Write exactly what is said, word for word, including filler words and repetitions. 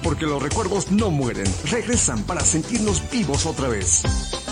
porque los recuerdos no mueren, regresan para sentirnos vivos otra vez.